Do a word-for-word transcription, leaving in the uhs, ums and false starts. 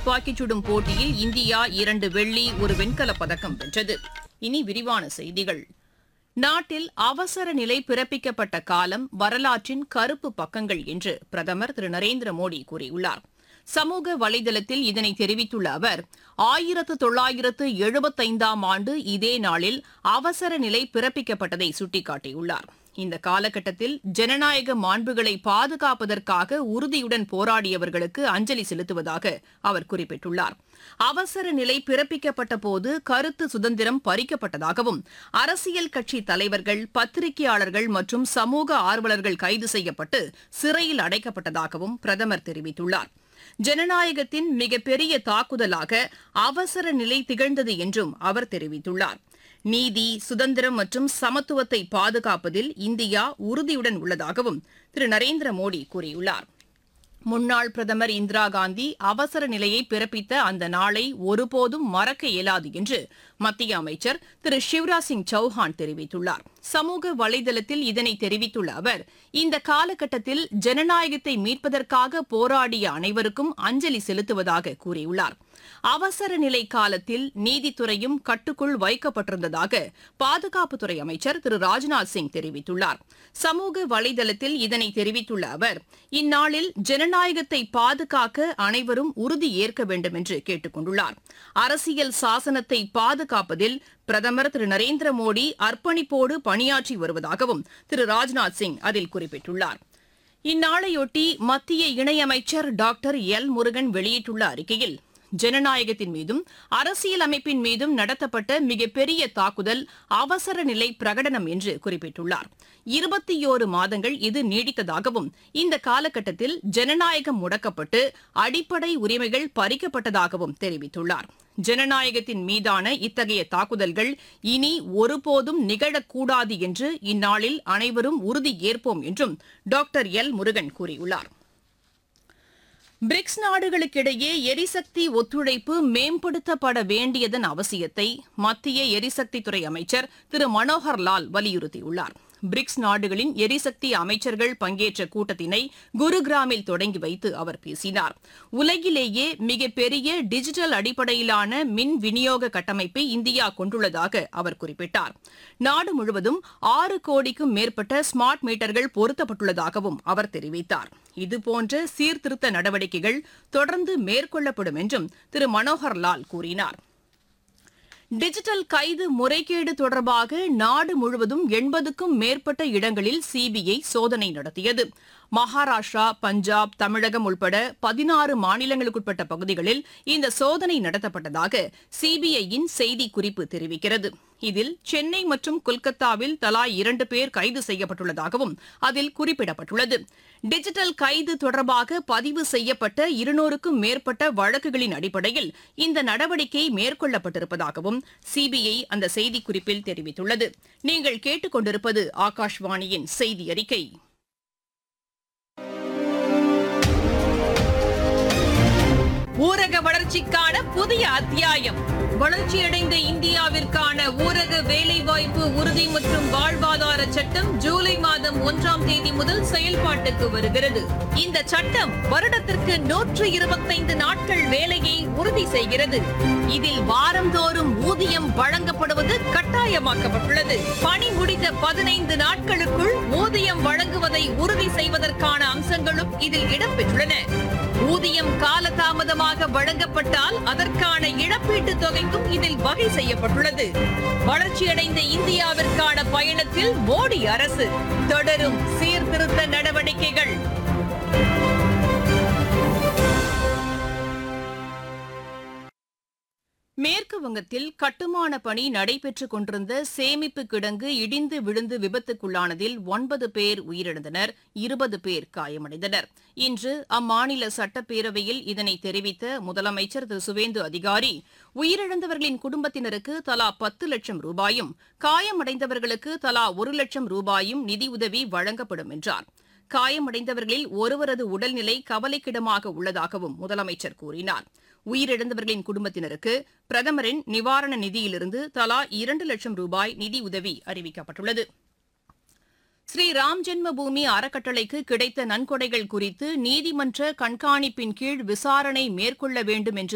துப்பாக்கிச் சுடும் போட்டியில் இந்தியா இரண்டு வெள்ளி ஒரு வெண்கலப் பதக்கம் வென்றது. இனி விரிவான செய்திகள். நாட்டில் அவசர நிலை பிறப்பிக்கப்பட்ட காலம் வரலாற்றின் கருப்பு பக்கங்கள் என்று பிரதமர் திரு நரேந்திர மோடி கூறியுள்ளார். சமூக வலைதளத்தில் இதனை தெரிவித்துள்ள அவர், ஆயிரத்து தொள்ளாயிரத்து எழுபத்தைந்தாம் ஆண்டு இதே நாளில் அவசர நிலை பிறப்பிக்கப்பட்டதை சுட்டிக்காட்டியுள்ளார். இந்த காலகட்டத்தில் ஜனநாயக மாண்புகளை பாதுகாப்பதற்காக உறுதியுடன் போராடியவர்களுக்கு அஞ்சலி செலுத்துவதாக அவர் குறிப்பிட்டுள்ளார். அவசர நிலை பிறப்பிக்கப்பட்ட போது கருத்து சுதந்திரம் பறிக்கப்பட்டதாகவும், அரசியல் கட்சி தலைவர்கள், பத்திரிகையாளர்கள் மற்றும் சமூக ஆர்வலர்கள் கைது செய்யப்பட்டு சிறையில் அடைக்கப்பட்டதாகவும் பிரதமர் தெரிவித்துள்ளார். ஜனநாயகத்தின் மிகப்பெரிய தாக்குதலாக அவசர நிலை திகழ்ந்தது என்றும் அவர் தெரிவித்துள்ளார். நீதி, சுதந்திரம் மற்றும் சமத்துவத்தை பாதுகாப்பதில் இந்தியா உறுதியுடன் உள்ளதாகவும் திரு நரேந்திர மோடி கூறியுள்ளார். முன்னாள் பிரதமர் இந்திரா காந்தி அவசர நிலையை பிறப்பித்த அந்த நாளை ஒருபோதும் மறக்க இயலாது என்று மத்திய அமைச்சர் திரு சிவராஜ் சிங் சௌஹான் தெரிவித்துள்ளார். சமூக வலைதளத்தில் இதனை தெரிவித்துள்ள அவர், இந்த காலகட்டத்தில் ஜனநாயகத்தை மீட்பதற்காக போராடிய அனைவருக்கும் அஞ்சலி செலுத்துவதாக கூறியுள்ளார். அவசர நிலை காலத்தில் நீதித்துறையும் கட்டுக்குள் வைக்கப்பட்டிருந்ததாக பாதுகாப்புத்துறை அமைச்சர் திரு ராஜ்நாத் சிங் தெரிவித்துள்ளார். சமூக வலைதளத்தில் இதனை தெரிவித்துள்ள அவர், இந்நாளில் ஜனநாயகத்தை பாதுகாக்க அனைவரும் உறுதி ஏற்க வேண்டும் என்று கேட்டுக் கொண்டுள்ளார். அரசியல் சாசனத்தை பாதுகாப்பதில் பிரதமர் திரு நரேந்திர மோடி அர்ப்பணிப்போடு பணியாற்றி வருவதாகவும் திரு ராஜ்நாத் சிங் அதில் குறிப்பிட்டுள்ளார். இந்நாளையொட்டி மத்திய இணையமைச்சர் டாக்டர் எல் முருகன் வெளியிட்டுள்ள அறிக்கையில், ஜனநாயகத்தின் மீதும் அரசியல் அமைப்பின் மீதும் நடத்தப்பட்ட மிகப்பெரிய தாக்குதல் அவசர நிலை பிரகடனம் என்று குறிப்பிட்டுள்ளார். இருபத்தி ஓரு மாதங்கள் இது நீடித்ததாகவும், இந்த காலகட்டத்தில் ஜனநாயகம் முடக்கப்பட்டு அடிப்படை உரிமைகள் பறிக்கப்பட்டதாகவும் தெரிவித்துள்ளார். ஜனநாயகத்தின் மீதான இத்தகைய தாக்குதல்கள் இனி ஒருபோதும் நிகழக்கூடாது என்று இந்நாளில் அனைவரும் உறுதி ஏற்போம் என்றும் டாக்டர் எல் முருகன் கூறியுள்ளார். பிரிக்ஸ் நாடுகளுக்கிடையே எரிசக்தி ஒத்துழைப்பு மேம்படுத்தப்பட வேண்டியதன் அவசியத்தை மத்திய எரிசக்தித்துறை அமைச்சர் திரு மனோகர் லால் வலியுறுத்தியுள்ளார். பிரிக்ஸ் நாடுகளின் எரிசக்தி அமைச்சர்கள் பங்கேற்ற கூட்டத்தினை குருகிராமில் தொடங்கி வைத்து அவர் பேசினார். உலகிலேயே மிகப்பெரிய டிஜிட்டல் அடிப்படையிலான மின் விநியோக கட்டமைப்பை இந்தியா கொண்டுள்ளதாக அவர் குறிப்பிட்டார். நாடு முழுவதும் ஆறு கோடிக்கும் மேற்பட்ட ஸ்மார்ட் மீட்டர்கள் பொருத்தப்பட்டுள்ளதாகவும் அவர் தெரிவித்தார். இதுபோன்ற சீர்திருத்த நடவடிக்கைகள் தொடர்ந்து மேற்கொள்ளப்படும் என்றும் திரு மனோகர் லால் கூறினார். டிஜிட்டல் கைது முறைகேடு தொடர்பாக நாடு முழுவதும் எண்பதுக்கும் மேற்பட்ட இடங்களில் சிபிஐ சோதனை நடத்தியது. மகாராஷ்டிரா, பஞ்சாப், தமிழகம் உள்பட பதினாறு மாநிலங்களுக்குட்பட்ட பகுதிகளில் இந்த சோதனை நடத்தப்பட்டதாக சிபிஐயின் செய்திக்குறிப்பு தெரிவிக்கிறது. இதில் சென்னை மற்றும் கொல்கத்தாவில் தலா இரண்டு பேர் கைது செய்யப்பட்டுள்ளதாகவும் அதில் குறிப்பிடப்பட்டுள்ளது. டிஜிட்டல் கைது தொடர்பாக பதிவு செய்யப்பட்ட இருநூறுக்கும் மேற்பட்ட வழக்குகளின் அடிப்படையில் இந்த நடவடிக்கை மேற்கொள்ளப்பட்டிருப்பதாகவும் சிபிஐ அந்த செய்திக்குறிப்பில் தெரிவித்துள்ளது. நீங்கள் கேட்டுக் கொண்டிருப்பது ஆகாஷ்வாணியின் செய்தி அறிக்கை. ஊரக வளர்ச்சிக்கான புதிய அத்தியாயம். வளர்ச்சியடைந்த இந்தியாவிற்கான ஊரக வேலைவாய்ப்பு உறுதி மற்றும் வாழ்வாதார சட்டம் ஜூலை மாதம் ஒன்றாம் தேதி முதல் செயல்பாட்டுக்கு வருகிறது. இந்த சட்டம் வருடத்திற்கு நூற்று இருபத்தைந்து நாட்கள் வேலையை உறுதி செய்கிறது. இதில் வாரந்தோறும் ஊதியம் வழங்கப்படுவது கட்டாயமாக்கப்பட்டுள்ளது. பணி முடிந்த பதினைந்து நாட்களுக்குள் ஊதியம் வழங்குவதை உறுதி செய்வதற்கான அம்சங்களும் இதில் இடம்பெற்றுள்ளன. ஊதியம் காலதாமதமாக வழங்கப்பட்டால் அதற்கான இழப்பீட்டுத் தொகைக்கும் இதில் வகை செய்யப்பட்டுள்ளது. வளர்ச்சியடைந்த இந்தியாவிற்கான பயணத்தில் மோடி அரசு தொடரும் சீர்திருத்த நடவடிக்கைகள். மேற்கு வங்கத்தில் கட்டுமான பணி நடைபெற்றுக் கொண்டிருந்த சேமிப்பு கிடங்கு இடிந்து விழுந்து விபத்துக்குள்ளானதில் ஒன்பது பேர் உயிரிழந்தனர், இருபது பேர் காயமடைந்தனர். இன்று அம்மாநில சட்டப்பேரவையில் இதனை தெரிவித்த முதலமைச்சர் திரு சுவேந்து அதிகாரி, உயிரிழந்தவர்களின் குடும்பத்தினருக்கு தலா பத்து லட்சம் ரூபாயும் காயமடைந்தவர்களுக்கு தலா ஒரு லட்சம் ரூபாயும் நிதியுதவி வழங்கப்படும் என்றார். காயமடைந்தவர்களில் ஒருவரது உடல்நிலை கவலைக்கிடமாக உள்ளதாகவும் முதலமைச்சர் கூறினார். உயிரிழந்தவர்களின் குடும்பத்தினருக்கு பிரதமரின் நிவாரண நிதியிலிருந்து தலா இரண்டு லட்சம் ரூபாய் நிதியுதவி அறிவிக்கப்பட்டுள்ளது. ஸ்ரீ ராம் ஜென்ம பூமி அறக்கட்டளைக்கு கிடைத்த நன்கொடைகள் குறித்து நீதிமன்ற கண்காணிப்பின் கீழ் விசாரணை மேற்கொள்ள வேண்டும் என்று